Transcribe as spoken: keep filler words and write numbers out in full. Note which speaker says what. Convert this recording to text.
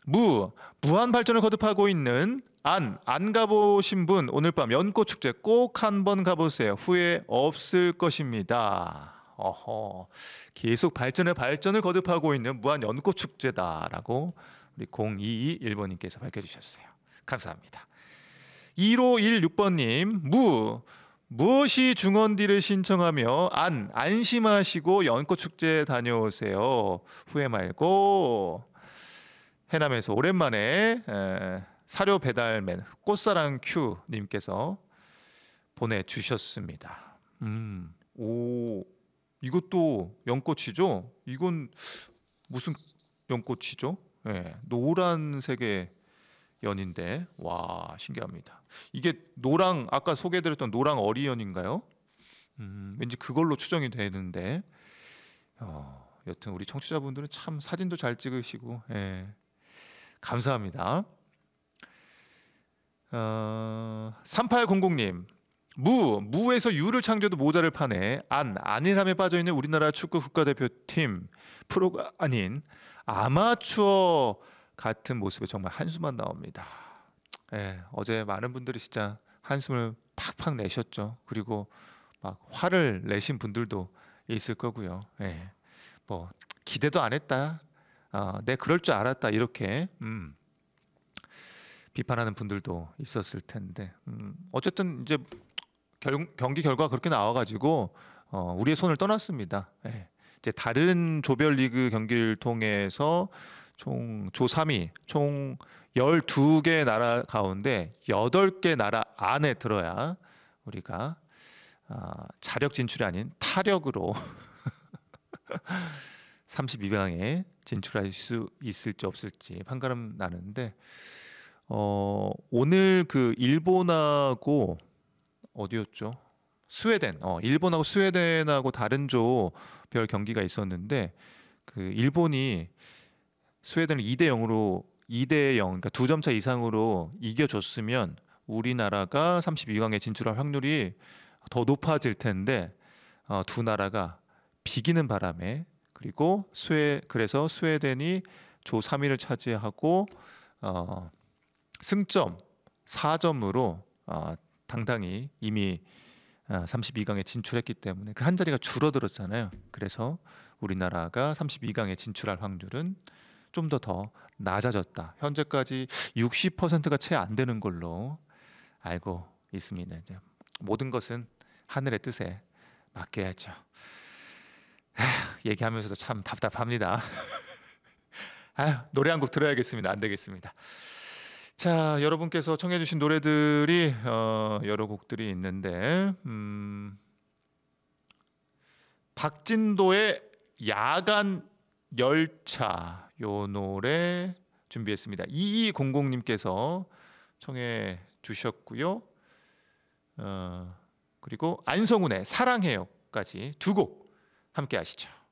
Speaker 1: 무, 무한 발전을 거듭하고 있는 안, 안 가보신 분 오늘 밤 연꽃축제 꼭 한번 가보세요. 후회 없을 것입니다. 어허, 계속 발전에 발전을 거듭하고 있는 무한 연꽃축제다라고 우리 공이이일 번님께서 밝혀주셨어요. 감사합니다. 일오일육 번님, 무, 무엇이 중원디를 신청하며 안, 안심하시고 연꽃축제 다녀오세요. 후회 말고. 해남에서 오랜만에 에, 사료 배달맨 꽃사랑 큐님께서 보내주셨습니다. 음, 오, 이것도 연꽃이죠? 이건 무슨 연꽃이죠? 네, 노란색의 연인데, 와, 신기합니다. 이게 노랑, 아까 소개해드렸던 노랑 어리연인가요? 음, 왠지 그걸로 추정이 되는데, 어, 여튼 우리 청취자분들은 참 사진도 잘 찍으시고, 예. 감사합니다. 어, 삼팔공공님, 무, 무에서 유를 창조도 모자를 파네. 안, 안일함에 빠져있는 우리나라 축구 국가대표팀 프로가 아닌 아마추어 같은 모습에 정말 한숨만 나옵니다. 예, 어제 많은 분들이 진짜 한숨을 팍팍 내셨죠. 그리고 막 화를 내신 분들도 있을 거고요. 예, 뭐 기대도 안 했다. 어, 내 그럴 줄 알았다. 이렇게 음, 비판하는 분들도 있었을 텐데 음, 어쨌든 이제 결, 경기 결과가 그렇게 나와가지고 어, 우리의 손을 떠났습니다. 예. 이제 다른 조별리그 경기를 통해서 총 조 삼 위, 총 열두 개 나라 가운데 여덟 개 나라 안에 들어야 우리가 어, 자력 진출이 아닌 타력으로 삼십이 강에 진출할 수 있을지 없을지 판가름 나는데 어, 오늘 그 일본하고 어디였죠? 스웨덴. 어, 일본하고 스웨덴하고 다른 조별 경기가 있었는데 그 일본이 스웨덴을 이 대 영으로 이 대 영, 그러니까 두 점 차 이상으로 이겨줬으면 우리나라가 삼십이 강에 진출할 확률이 더 높아질 텐데 어, 두 나라가 비기는 바람에 그리고 스웨 그래서 스웨덴이 조 삼 위를 차지하고 어, 승점 사 점으로 어, 당당히 이미 삼십이 강에 진출했기 때문에 그 한 자리가 줄어들었잖아요. 그래서 우리나라가 삼십이 강에 진출할 확률은 좀 더 더 낮아졌다. 현재까지 육십 퍼센트가 채 안 되는 걸로 알고 있습니다. 이제 모든 것은 하늘의 뜻에 맡겨야죠. 얘기하면서도 참 답답합니다. 아휴, 노래 한 곡 들어야겠습니다. 안 되겠습니다. 자, 여러분께서 청해 주신 노래들이 어, 여러 곡들이 있는데 음, 박진도의 야간 열차 요 노래 준비했습니다. 이이공공님께서 청해 주셨고요. 어, 그리고 안성운의 사랑해요까지 두 곡 함께 하시죠.